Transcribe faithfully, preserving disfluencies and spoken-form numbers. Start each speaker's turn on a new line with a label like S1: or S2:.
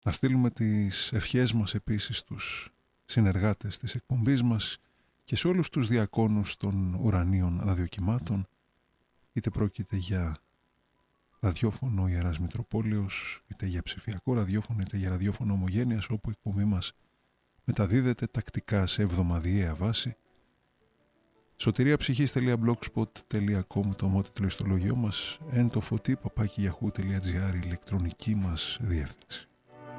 S1: Να στείλουμε τις ευχές μας επίσης στους συνεργάτες της εκπομπής μας και σε όλους τους διακόνους των ουρανίων ραδιοκυμάτων, είτε πρόκειται για ραδιόφωνο Ιεράς Μητροπόλεως, είτε για ψηφιακό ραδιόφωνο, είτε για ραδιόφωνο Ομογένειας, όπου η εκπομπή μας μεταδίδεται τακτικά σε εβδομαδιαία βάση. σωτηρία-ψυχής τελεία blogspot τελεία com το ομότιτλο ιστολογιό μας, εν το φωτί παπάκι γιαχού τελεία τζι άρ η ηλεκτρονική μας διεύθυνση.